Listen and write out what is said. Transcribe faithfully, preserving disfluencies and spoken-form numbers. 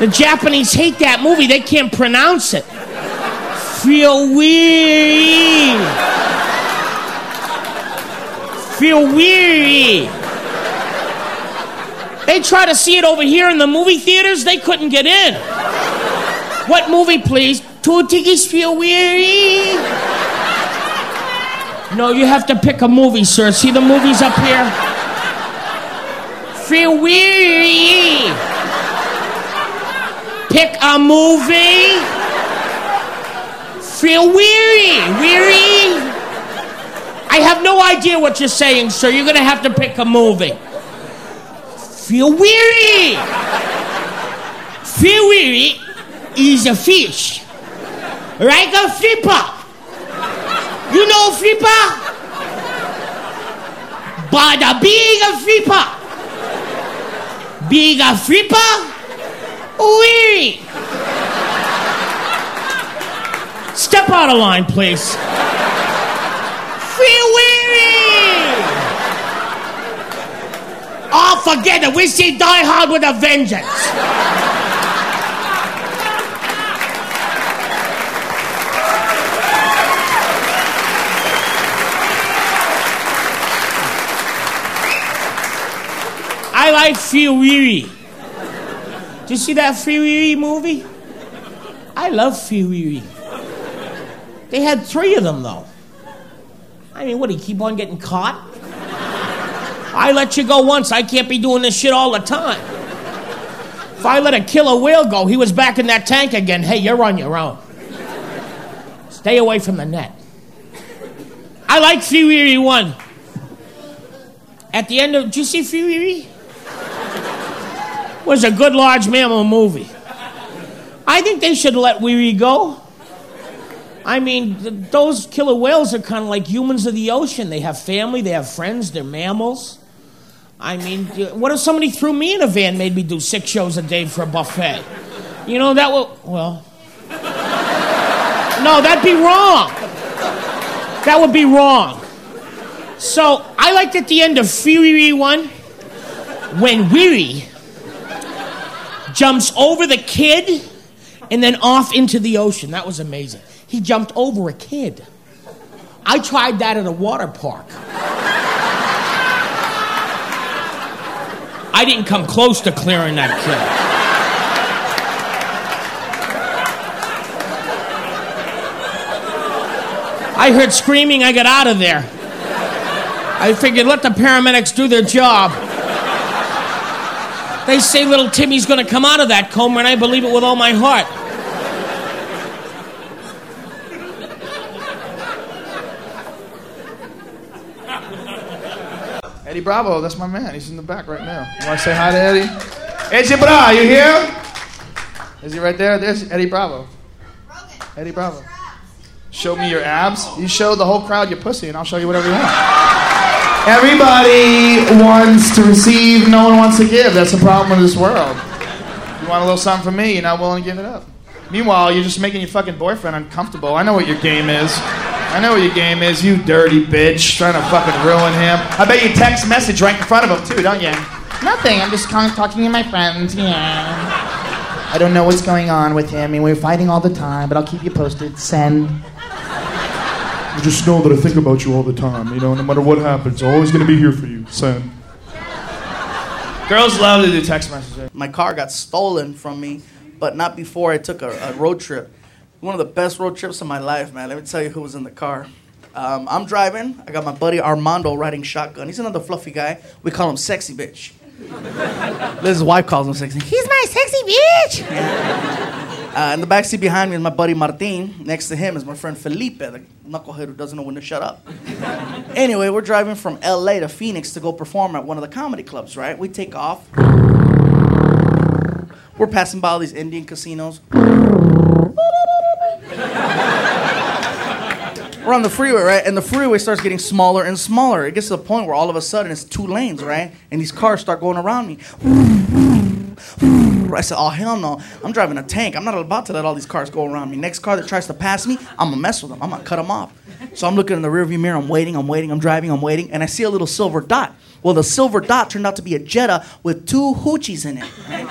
The Japanese hate that movie. They can't pronounce it. Feel weary. Feel weary. They try to see it over here in the movie theaters. They couldn't get in. What movie, please? Two tickets feel weary. No, you have to pick a movie, sir. See the movies up here? Feel weary. Pick a movie. Feel weary. Weary. I have no idea what you're saying, sir. You're going to have to pick a movie. Feel weary. Feel weary is a fish. Like a flipper. You know flipper? But a big flipper. Big flipper. Weary. Step out of line, please. Feel weary. Oh, forget it. We see Die Hard with a vengeance. I like Feel Weary. Did you see that Feel Weary movie? I love Feel Weary. They had three of them, though. I mean, what, do you keep on getting caught? I let you go once. I can't be doing this shit all the time. If I let a killer whale go, he was back in that tank again. Hey, you're on your own. Stay away from the net. I like Feel Weary one. At the end of... Did you see Feel Weary? Was a good large mammal movie. I think they should let Weary go. I mean, th- those killer whales are kind of like humans of the ocean. They have family, they have friends, they're mammals. I mean, what if somebody threw me in a van and made me do six shows a day for a buffet? You know, that would, well... No, that'd be wrong. That would be wrong. So, I liked at the end of Fury one, when Weary jumps over the kid and then off into the ocean. That was amazing. He jumped over a kid. I tried that at a water park. I didn't come close to clearing that kid. I heard screaming, I got out of there. I figured, let the paramedics do their job. They say little Timmy's gonna come out of that coma, and I believe it with all my heart. Eddie Bravo, that's my man. He's in the back right now. You want to say hi to Eddie? Eddie Bra, you here? Is he right there? There's Eddie Bravo. Eddie Bravo. Show me your abs. You show the whole crowd your pussy, and I'll show you whatever you want. Everybody wants to receive, no one wants to give. That's the problem with this world. You want a little something from me, you're not willing to give it up. Meanwhile, you're just making your fucking boyfriend uncomfortable. I know what your game is. I know what your game is, you dirty bitch, trying to fucking ruin him. I bet you text message right in front of him, too, don't you? Nothing, I'm just kind of talking to my friends, yeah. I don't know what's going on with him, I mean, we're fighting all the time, but I'll keep you posted. Send. You just know that I think about you all the time, you know, no matter what happens, I'm always going to be here for you. Send. Girls love to do text messages. My car got stolen from me, but not before I took a, a road trip. One of the best road trips of my life, man. Let me tell you who was in the car. Um, I'm driving. I got my buddy Armando riding shotgun. He's another fluffy guy. We call him Sexy Bitch. Liz's wife calls him Sexy. He's my sexy bitch! Yeah. Uh, in the backseat behind me is my buddy Martin. Next to him is my friend Felipe, the knucklehead who doesn't know when to shut up. Anyway, we're driving from L A to Phoenix to go perform at one of the comedy clubs, right? We take off. We're passing by all these Indian casinos. We're on the freeway, right? And the freeway starts getting smaller and smaller. It gets to the point where all of a sudden it's two lanes, right? And these cars start going around me. I said, oh, hell no. I'm driving a tank. I'm not about to let all these cars go around me. Next car that tries to pass me, I'm going to mess with them. I'm going to cut them off. So I'm looking in the rearview mirror. I'm waiting, I'm waiting, I'm driving, I'm waiting. And I see a little silver dot. Well, the silver dot turned out to be a Jetta with two hoochies in it. Right?